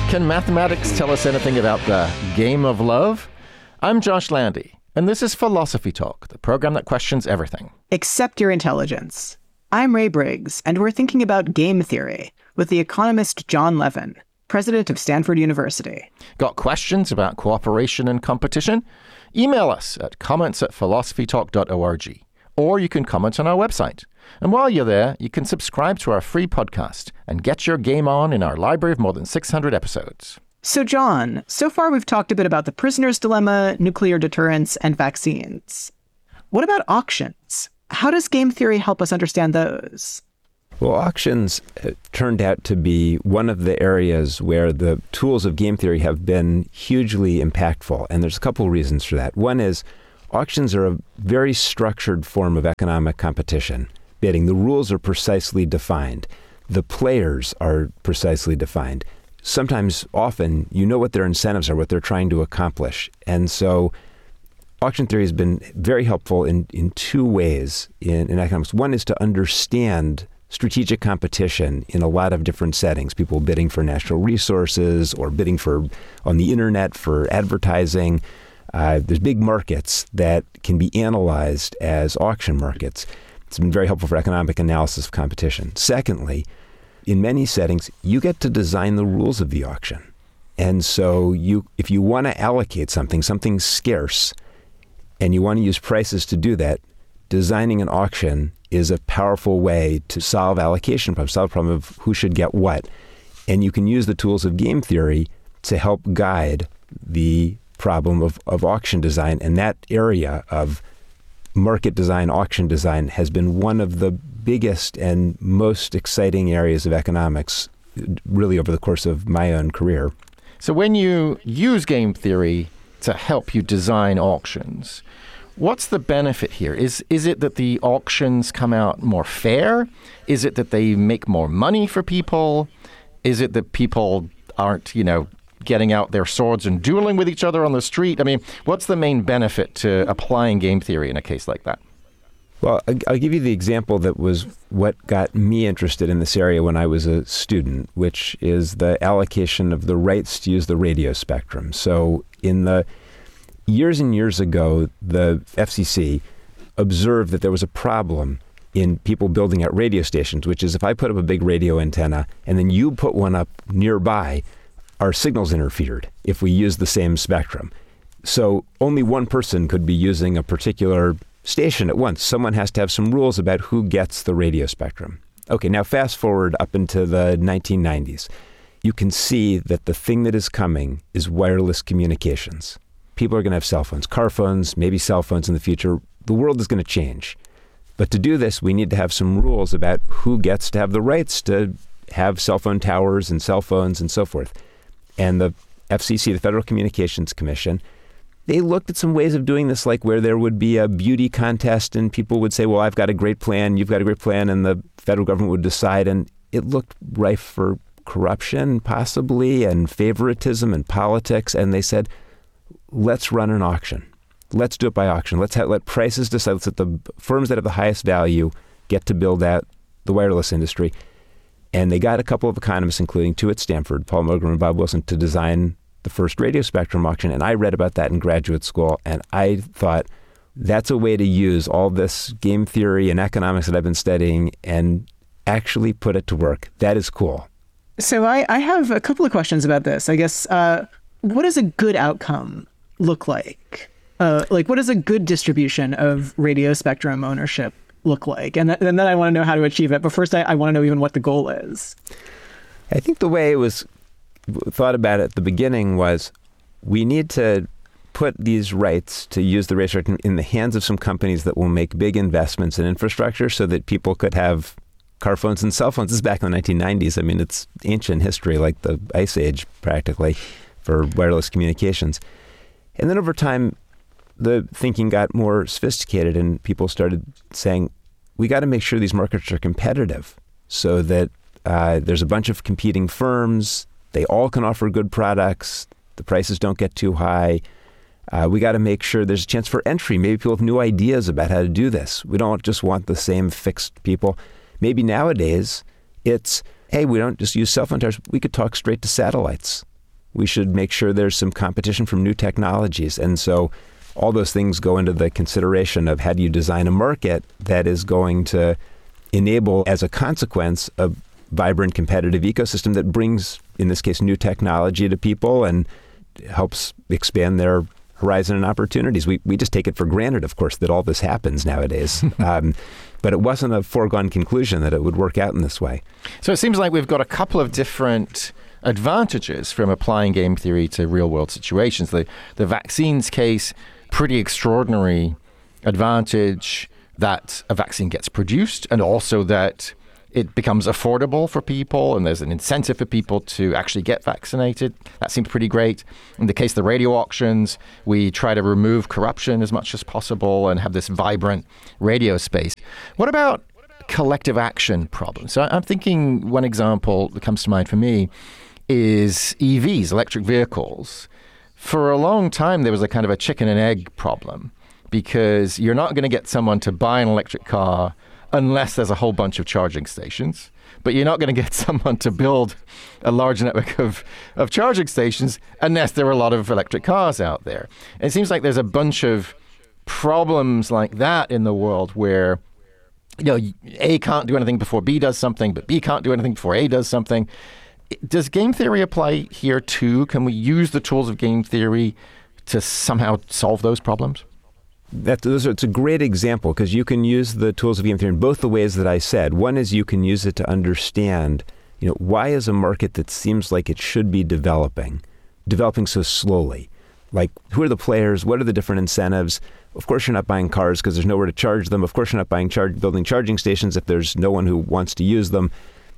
Can mathematics tell us anything about the game of love? I'm Josh Landy, and this is Philosophy Talk, the program that questions everything. Except your intelligence. I'm Ray Briggs, and we're thinking about game theory with the economist John Levin, president of Stanford University. Got questions about cooperation and competition? Email us at comments@philosophytalk.org, or you can comment on our website. And while you're there, you can subscribe to our free podcast and get your game on in our library of more than 600 episodes. So John, so far we've talked a bit about the prisoner's dilemma, nuclear deterrence, and vaccines. What about auctions? How does game theory help us understand those? Well, auctions turned out to be one of the areas where the tools of game theory have been hugely impactful. And there's a couple of reasons for that. One is auctions are a very structured form of economic competition. Bidding. The rules are precisely defined. The players are precisely defined. Sometimes, often, you know what their incentives are, what they're trying to accomplish. And so auction theory has been very helpful in two ways in economics. One is to understand strategic competition in a lot of different settings. People bidding for natural resources or bidding on the internet for advertising. There's big markets that can be analyzed as auction markets. It's been very helpful for economic analysis of competition. Secondly, in many settings, you get to design the rules of the auction. And so if you want to allocate something scarce, and you want to use prices to do that, designing an auction is a powerful way to solve allocation problems, solve the problem of who should get what. And you can use the tools of game theory to help guide the problem of auction design. And that area of market design, auction design has been one of the biggest and most exciting areas of economics, really over the course of my own career. So when you use game theory to help you design auctions, what's the benefit here? Is it that the auctions come out more fair? Is it that they make more money for people? Is it that people aren't, getting out their swords and dueling with each other on the street? I mean, what's the main benefit to applying game theory in a case like that? Well, I'll give you the example that was what got me interested in this area when I was a student, which is the allocation of the rights to use the radio spectrum. So in the years and years ago, the FCC observed that there was a problem in people building out radio stations, which is if I put up a big radio antenna and then you put one up nearby, our signals interfered if we use the same spectrum. So only one person could be using a particular station at once. Someone has to have some rules about who gets the radio spectrum. Okay, now fast forward up into the 1990s. You can see that the thing that is coming is wireless communications. People are going to have cell phones, car phones, maybe cell phones in the future. The world is going to change. But to do this, we need to have some rules about who gets to have the rights to have cell phone towers and cell phones and so forth. And the FCC, the Federal Communications Commission, they looked at some ways of doing this, like where there would be a beauty contest and people would say, well, I've got a great plan, you've got a great plan, and the federal government would decide. And it looked rife for corruption, possibly, and favoritism and politics. And they said, let's run an auction. Let's do it by auction. Let prices decide. Let's let the firms that have the highest value get to build out the wireless industry. And they got a couple of economists, including two at Stanford, Paul Milgram and Bob Wilson, to design the first radio spectrum auction. And I read about that in graduate school. And I thought, that's a way to use all this game theory and economics that I've been studying and actually put it to work. That is cool. So I have a couple of questions about this. I guess, what does a good outcome look like? What does a good distribution of radio spectrum ownership look like? And then I want to know how to achieve it. But first, I want to know even what the goal is. I think the way it was thought about at the beginning was we need to put these rights to use the radio spectrum in the hands of some companies that will make big investments in infrastructure so that people could have car phones and cell phones. This is back in the 1990s. I mean, it's ancient history, like the Ice Age, practically, for wireless communications. And then over time, the thinking got more sophisticated and people started saying, we got to make sure these markets are competitive so that there's a bunch of competing firms. They all can offer good products. The prices don't get too high. We got to make sure there's a chance for entry. Maybe people have new ideas about how to do this. We don't just want the same fixed people. Maybe nowadays it's, hey, we don't just use cell phone towers. We could talk straight to satellites. We should make sure there's some competition from new technologies. And so all those things go into the consideration of how do you design a market that is going to enable, as a consequence, a vibrant competitive ecosystem that brings, in this case, new technology to people and helps expand their horizon and opportunities. We just take it for granted, of course, that all this happens nowadays. But it wasn't a foregone conclusion that it would work out in this way. So it seems like we've got a couple of different advantages from applying game theory to real-world situations. The vaccines case, pretty extraordinary advantage that a vaccine gets produced and also that it becomes affordable for people and there's an incentive for people to actually get vaccinated. That seems pretty great. In the case of the radio auctions, we try to remove corruption as much as possible and have this vibrant radio space. What about collective action problems? So I'm thinking one example that comes to mind for me is EVs, electric vehicles. For a long time, there was a kind of a chicken and egg problem because you're not going to get someone to buy an electric car unless there's a whole bunch of charging stations. But you're not going to get someone to build a large network of charging stations unless there are a lot of electric cars out there. And it seems like there's a bunch of problems like that in the world where, you know, A can't do anything before B does something, but B can't do anything before A does something. Does game theory apply here too? Can we use the tools of game theory to somehow solve those problems? It's a great example because you can use the tools of game theory in both the ways that I said. One is you can use it to understand, why is a market that seems like it should be developing so slowly? Like, who are the players? What are the different incentives? Of course, you're not buying cars because there's nowhere to charge them. Of course, you're not building charging stations if there's no one who wants to use them.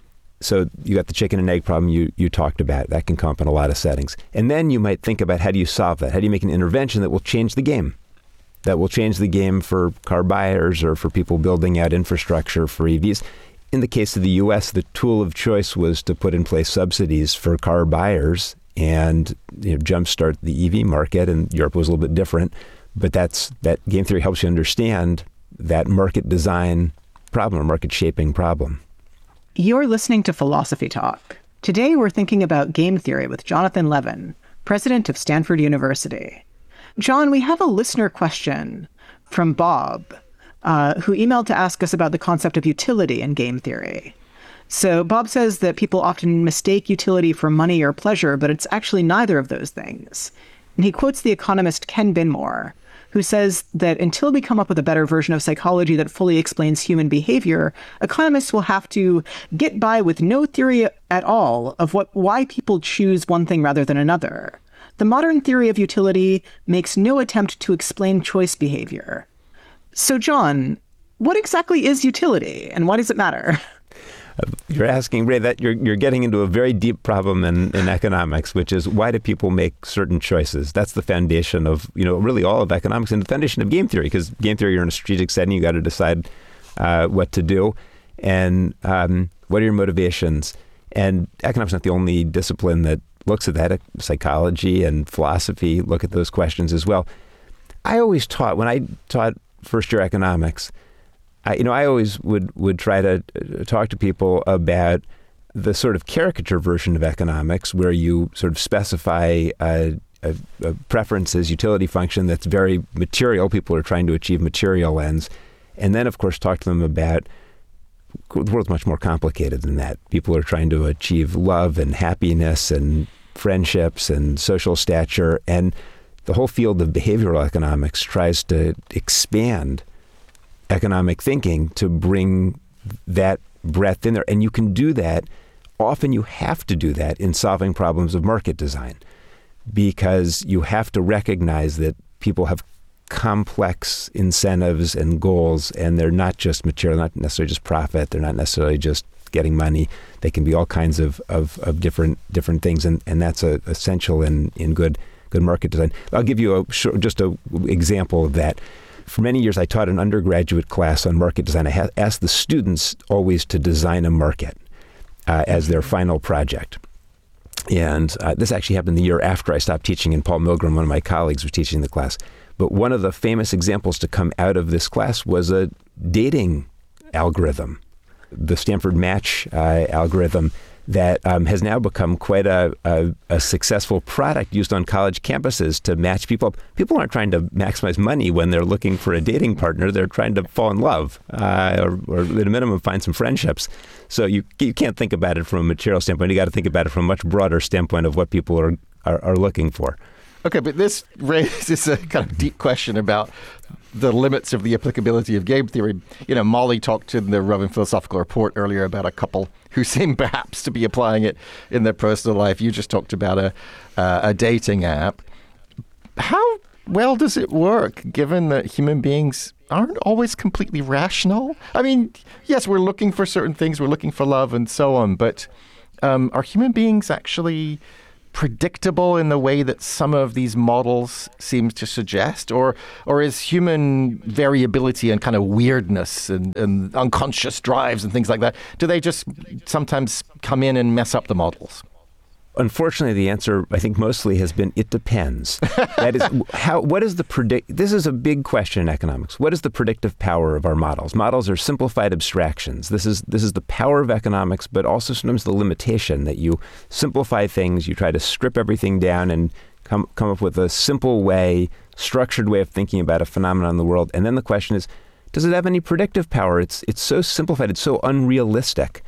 So you got the chicken and egg problem you talked about. That can come up in a lot of settings. And then you might think about how do you solve that? How do you make an intervention that will change the game? That will change the game for car buyers or for people building out infrastructure for EVs. In the case of the U.S., the tool of choice was to put in place subsidies for car buyers and jumpstart the EV market. And Europe was a little bit different. But that game theory helps you understand that market design problem or market shaping problem. You're listening to Philosophy Talk. Today we're thinking about game theory with Jonathan Levin, president of Stanford University. John, we have a listener question from Bob, who emailed to ask us about the concept of utility in game theory. So Bob says that people often mistake utility for money or pleasure, but it's actually neither of those things. And he quotes the economist Ken Binmore, who says that until we come up with a better version of psychology that fully explains human behavior, economists will have to get by with no theory at all of why people choose one thing rather than another. The modern theory of utility makes no attempt to explain choice behavior. So, John, what exactly is utility and why does it matter? You're asking, Ray, that you're getting into a very deep problem in economics, which is why do people make certain choices? That's the foundation of, really all of economics and the foundation of game theory, because game theory, you're in a strategic setting, you got to decide what to do and what are your motivations. And economics is not the only discipline that looks at that. Psychology and philosophy look at those questions as well. I always taught, when I taught first year economics, I always would try to talk to people about the sort of caricature version of economics where you sort of specify a preferences, utility function that's very material. People are trying to achieve material ends. And then, of course, talk to them about the world's much more complicated than that. People are trying to achieve love and happiness and friendships and social stature. And the whole field of behavioral economics tries to expand economic thinking to bring that breadth in there. And you can do that. Often you have to do that in solving problems of market design because you have to recognize that people have complex incentives and goals, and they're not just material, not necessarily just profit. They're not necessarily just getting money. They can be all kinds of different things, and that's essential in good market design. I'll give you just an example of that. For many years, I taught an undergraduate class on market design. I asked the students always to design a market as their final project. And this actually happened the year after I stopped teaching, and Paul Milgram, one of my colleagues, was teaching the class. But one of the famous examples to come out of this class was a dating algorithm. The Stanford Match algorithm that has now become quite a successful product used on college campuses to match people up. People aren't trying to maximize money when they're looking for a dating partner. They're trying to fall in love or at a minimum find some friendships. So you can't think about it from a material standpoint. You got to think about it from a much broader standpoint of what people are looking for. Okay, but this raises a kind of deep question about the limits of the applicability of game theory. Molly talked in the Rowan Philosophical Report earlier about a couple who seem perhaps to be applying it in their personal life. You just talked about a dating app. How well does it work, given that human beings aren't always completely rational? I mean, yes, we're looking for certain things, we're looking for love and so on, but are human beings actually predictable in the way that some of these models seem to suggest? Or is human variability and kind of weirdness and unconscious drives and things like that, do they just sometimes come in and mess up the models? Unfortunately, the answer, I think, mostly has been it depends. That is, what is this is a big question in economics. What is the predictive power of our models? Models are simplified abstractions. This is the power of economics, but also sometimes the limitation that you simplify things, you try to strip everything down and come up with a simple way, structured way of thinking about a phenomenon in the world. And then the question is, does it have any predictive power? It's so simplified, it's so unrealistic.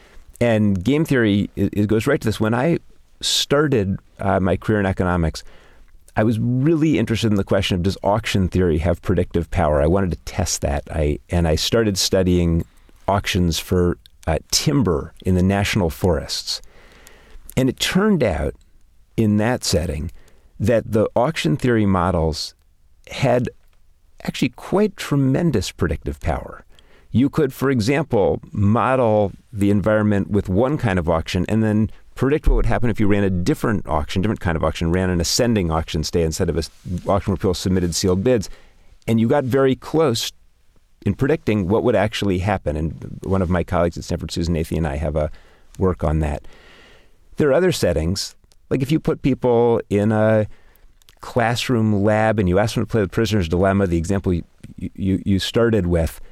And game theory, it goes right to this. When I started my career in economics, I was really interested in the question of, does auction theory have predictive power? I wanted to test that. And I started studying auctions for timber in the national forests. And it turned out in that setting that the auction theory models had actually quite tremendous predictive power. You could, for example, model the environment with one kind of auction and then predict what would happen if you ran a different kind of auction, ran an ascending auction stay instead of an auction where people submitted sealed bids. And you got very close in predicting what would actually happen. And one of my colleagues at Stanford, Susan Athey, and I have a work on that. There are other settings, like if you put people in a classroom lab and you ask them to play the prisoner's dilemma, the example you started with,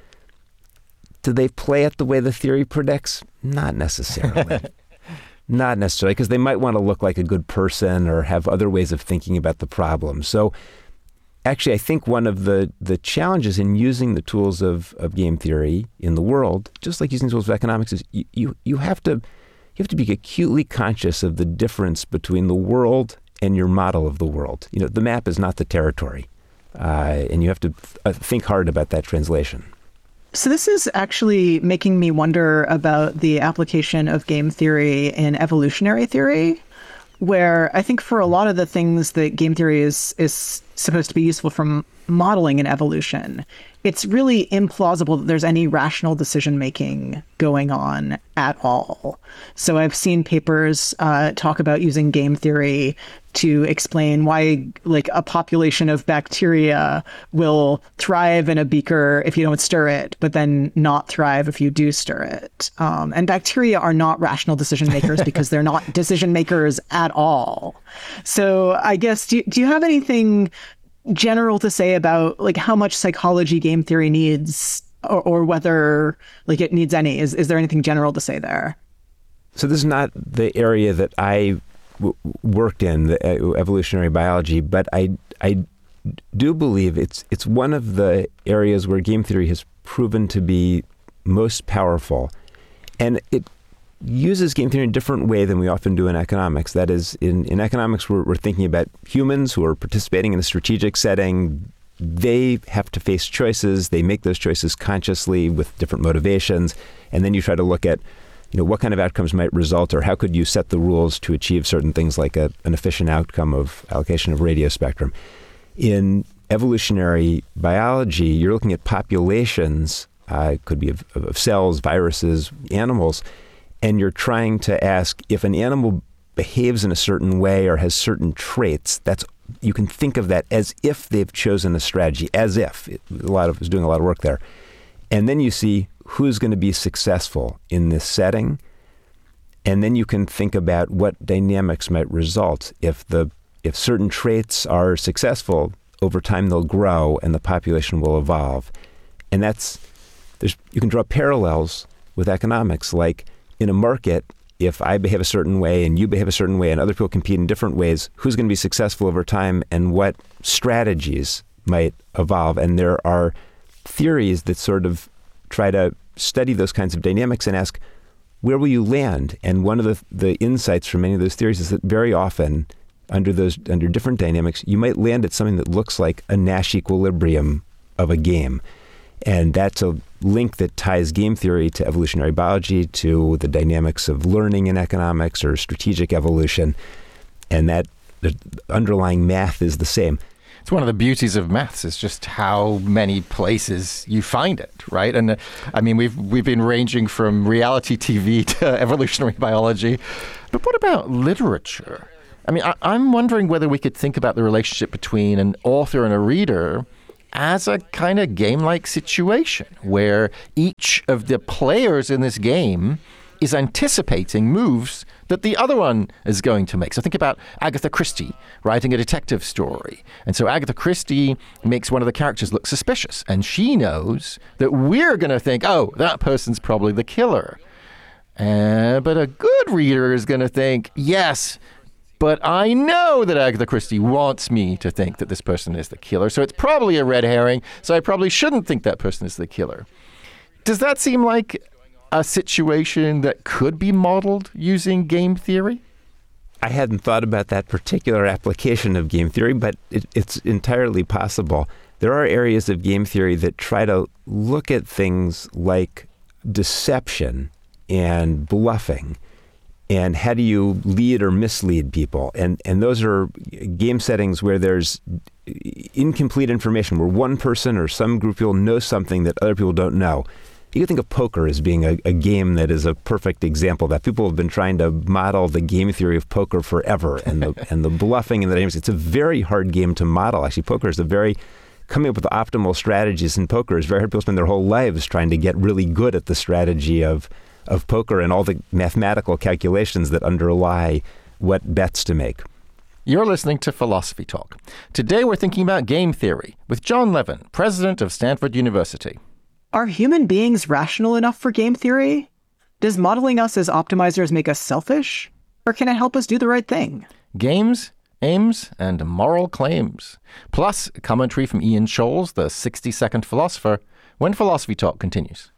do they play it the way the theory predicts? Not necessarily. Not necessarily, because they might want to look like a good person or have other ways of thinking about the problem. So actually, I think one of the challenges in using the tools of game theory in the world, just like using tools of economics, is you have to be acutely conscious of the difference between the world and your model of the world. The map is not the territory, and you have to think hard about that translation. So this is actually making me wonder about the application of game theory in evolutionary theory, where I think for a lot of the things that game theory is supposed to be useful from modeling in evolution, it's really implausible that there's any rational decision-making going on at all. So I've seen papers talk about using game theory to explain why, like, a population of bacteria will thrive in a beaker if you don't stir it, but then not thrive if you do stir it. And bacteria are not rational decision makers because they're not decision makers at all. So I guess, do you have anything general to say about, like, how much psychology game theory needs, or whether, like, it needs any? Is there anything general to say there? So this is not the area that I worked in, the evolutionary biology, but I do believe it's one of the areas where game theory has proven to be most powerful. And it uses game theory in a different way than we often do in economics. That is, in economics, we're thinking about humans who are participating in a strategic setting. They have to face choices. They make those choices consciously with different motivations. And then you try to look at, what kind of outcomes might result, or how could you set the rules to achieve certain things like an efficient outcome of allocation of radio spectrum. In evolutionary biology, you're looking at populations, could be of cells, viruses, animals, and you're trying to ask if an animal behaves in a certain way or has certain traits, you can think of that as if they've chosen a strategy, as if. It was doing a lot of work there. And then you see who's going to be successful in this setting. And then you can think about what dynamics might result. If certain traits are successful, over time they'll grow and the population will evolve. And you can draw parallels with economics. Like in a market, if I behave a certain way and you behave a certain way and other people compete in different ways, who's going to be successful over time and what strategies might evolve. And there are theories that sort of try to study those kinds of dynamics and ask, where will you land? And one of the insights from many of those theories is that very often under different dynamics, you might land at something that looks like a Nash equilibrium of a game. And that's a link that ties game theory to evolutionary biology, to the dynamics of learning in economics or strategic evolution. And that the underlying math is the same. It's one of the beauties of maths is just how many places you find it, right? And I mean, we've been ranging from reality TV to evolutionary biology. But what about literature? I mean, I'm wondering whether we could think about the relationship between an author and a reader as a kind of game-like situation where each of the players in this game is anticipating moves that the other one is going to make. So think about Agatha Christie writing a detective story. And so Agatha Christie makes one of the characters look suspicious. And she knows that we're going to think, oh, that person's probably the killer. But a good reader is going to think, yes, but I know that Agatha Christie wants me to think that this person is the killer. So it's probably a red herring. So I probably shouldn't think that person is the killer. Does that seem like a situation that could be modeled using game theory? I hadn't thought about that particular application of game theory, but it's entirely possible. There are areas of game theory that try to look at things like deception and bluffing. And how do you lead or mislead people? And those are game settings where there's incomplete information, where one person or some group of people knows something that other people don't know. You can think of poker as being a game that is a perfect example of that. People have been trying to model the game theory of poker forever, and the bluffing and the dynamics. It's a very hard game to model. Actually, poker is coming up with the optimal strategies in poker is very hard. People spend their whole lives trying to get really good at the strategy of poker and all the mathematical calculations that underlie what bets to make. You're listening to Philosophy Talk. Today we're thinking about game theory with John Levin, president of Stanford University. Are human beings rational enough for game theory? Does modeling us as optimizers make us selfish? Or can it help us do the right thing? Games, aims, and moral claims. Plus, commentary from Ian Scholes, the 60-second philosopher, when Philosophy Talk continues.